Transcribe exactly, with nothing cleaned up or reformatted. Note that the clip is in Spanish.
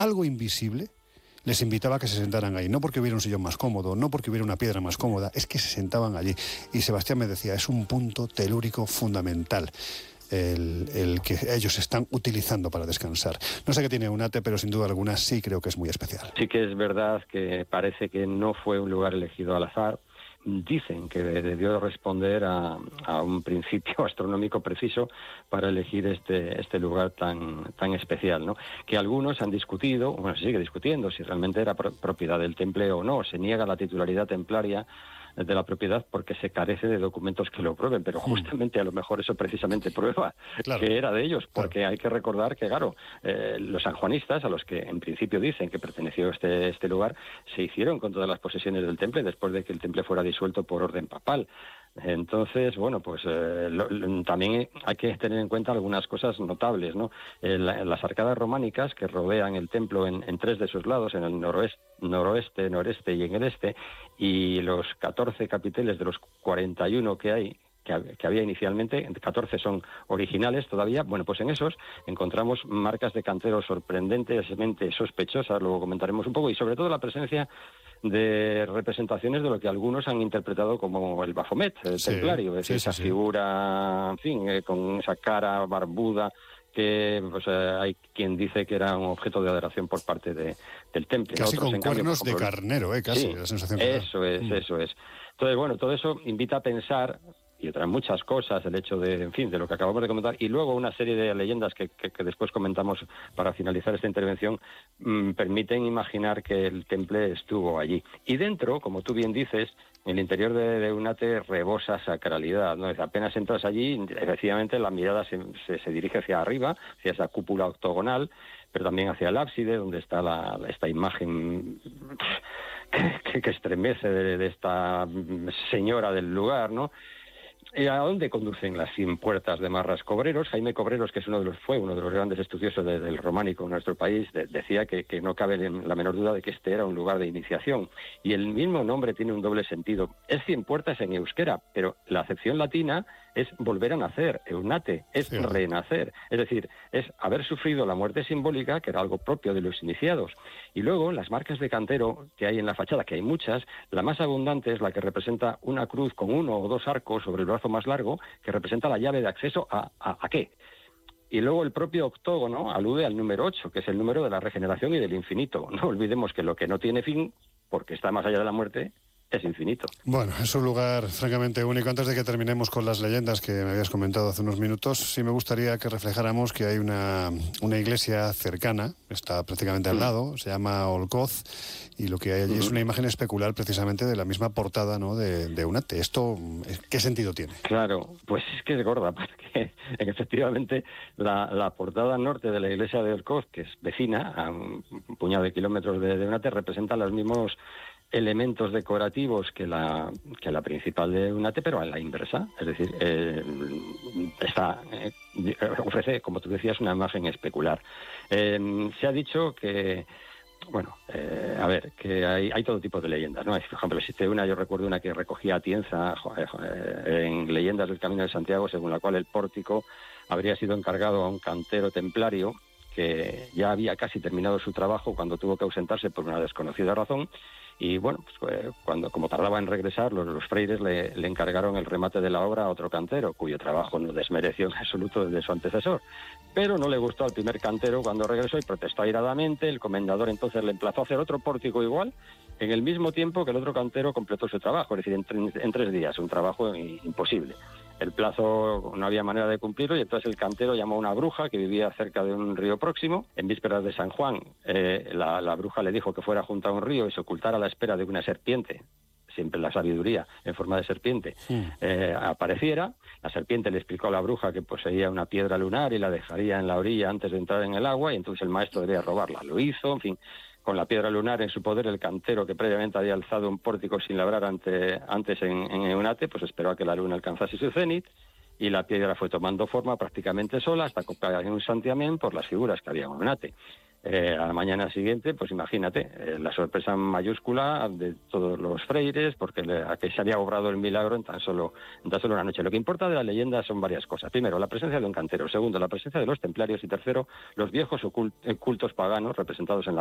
algo invisible les invitaba a que se sentaran ahí, no porque hubiera un sillón más cómodo, no porque hubiera una piedra más cómoda, es que se sentaban allí. Y Sebastián me decía, es un punto telúrico fundamental. El, el que ellos están utilizando para descansar. No sé qué tiene Eunate, pero sin duda alguna sí creo que es muy especial. Sí que es verdad que parece que no fue un lugar elegido al azar. Dicen que debió responder a, a un principio astronómico preciso para elegir este, este lugar tan, tan especial, ¿no? Que algunos han discutido, bueno, se sigue discutiendo si realmente era pro- propiedad del temple o no. Se niega la titularidad templaria de la propiedad porque se carece de documentos que lo prueben, pero justamente a lo mejor eso precisamente prueba claro. que era de ellos, porque claro. hay que recordar que, claro, eh, los sanjuanistas, a los que en principio dicen que perteneció este, este lugar, se hicieron con todas las posesiones del temple después de que el temple fuera disuelto por orden papal. Entonces, bueno, pues eh, lo, lo, también hay que tener en cuenta algunas cosas notables, ¿no? Eh, la, las arcadas románicas que rodean el templo en, en tres de sus lados, en el noroeste, noroeste, noreste y en el este, y los catorce capiteles de los cuarenta y uno que hay, que, que había inicialmente, catorce son originales todavía, bueno, pues en esos encontramos marcas de canteros sorprendentemente sospechosas, luego comentaremos un poco, y sobre todo la presencia de representaciones de lo que algunos han interpretado como el Baphomet, el sí, templario, es decir, sí, sí, esa sí. figura, en fin, eh, con esa cara barbuda, que pues, eh, hay quien dice que era un objeto de adoración por parte de, del temple. Casi Otros, con en cuernos cambio, de carnero, eh, casi, sí, la sensación que eso da. es, mm. eso es. Entonces, bueno, todo eso invita a pensar, y otras muchas cosas, el hecho de, en fin, de lo que acabamos de comentar, y luego una serie de leyendas que, que, que después comentamos para finalizar esta intervención, mmm, permiten imaginar que el temple estuvo allí. Y dentro, como tú bien dices, el interior de, de Eunate rebosa sacralidad, ¿no? Es apenas entras allí, efectivamente la mirada se, se, se dirige hacia arriba, hacia esa cúpula octogonal, pero también hacia el ábside, donde está la, esta imagen que, que estremece de, de esta señora del lugar, ¿no? ¿Y a dónde conducen las cien puertas de Marras Cobreros? Jaime Cobreros, que es uno de los, fue uno de los grandes estudiosos de, del románico en nuestro país, de, decía que, que no cabe la menor duda de que este era un lugar de iniciación. Y el mismo nombre tiene un doble sentido. Es cien puertas en euskera, pero la acepción latina es volver a nacer, eunate, es sí. renacer. Es decir, es haber sufrido la muerte simbólica, que era algo propio de los iniciados. Y luego, las marcas de cantero que hay en la fachada, que hay muchas, la más abundante es la que representa una cruz con uno o dos arcos sobre el brazo más largo, que representa la llave de acceso a, a, ¿a qué? Y luego el propio octógono alude al número ocho, que es el número de la regeneración y del infinito. No olvidemos que lo que no tiene fin, porque está más allá de la muerte, es infinito. Bueno, es un lugar francamente único. Antes de que terminemos con las leyendas que me habías comentado hace unos minutos, sí me gustaría que reflejáramos que hay una, una iglesia cercana, está prácticamente al lado, se llama Olcoz, y lo que hay allí uh-huh. es una imagen especular precisamente de la misma portada, ¿no?, de, de Eunate. ¿Esto qué sentido tiene? Claro, pues es que es gorda, porque efectivamente la, la portada norte de la iglesia de Olcoz, que es vecina, a un puñado de kilómetros de, de Eunate, representa los mismos elementos decorativos que la que la principal de Eunate, pero a la inversa, es decir, eh, está eh, ofrece, como tú decías, una imagen especular. Eh, se ha dicho que, bueno, eh, a ver, que hay, hay todo tipo de leyendas, ¿no? Por ejemplo, existe una, yo recuerdo una que recogía Atienza eh, en Leyendas del Camino de Santiago, según la cual el pórtico habría sido encargado a un cantero templario que ya había casi terminado su trabajo cuando tuvo que ausentarse por una desconocida razón. Y bueno, pues, eh, cuando como tardaba en regresar, los, los freires le, le encargaron el remate de la obra a otro cantero, cuyo trabajo no desmereció en absoluto el de su antecesor. Pero no le gustó al primer cantero cuando regresó y protestó airadamente. El comendador entonces le emplazó a hacer otro pórtico igual, en el mismo tiempo que el otro cantero completó su trabajo, es decir, en, en tres días, un trabajo imposible. El plazo no había manera de cumplirlo y entonces el cantero llamó a una bruja que vivía cerca de un río próximo. En vísperas de San Juan, eh, la, la bruja le dijo que fuera junto a un río y se ocultara a la espera de una serpiente, siempre la sabiduría en forma de serpiente, sí. eh, apareciera. La serpiente le explicó a la bruja que poseía una piedra lunar y la dejaría en la orilla antes de entrar en el agua, y entonces el maestro debía robarla. Lo hizo, en fin. Con la piedra lunar en su poder, el cantero, que previamente había alzado un pórtico sin labrar ante, antes en, en Eunate, pues esperó a que la luna alcanzase su cenit, y la piedra fue tomando forma prácticamente sola hasta comprar un santiamén por las figuras que había en Onate. Eh, a la mañana siguiente, pues imagínate, eh, la sorpresa mayúscula de todos los freires, porque le, a que se había obrado el milagro en tan solo en tan solo una noche. Lo que importa de la leyenda son varias cosas. Primero, la presencia de un cantero. Segundo, la presencia de los templarios. Y tercero, los viejos ocult- cultos paganos representados en la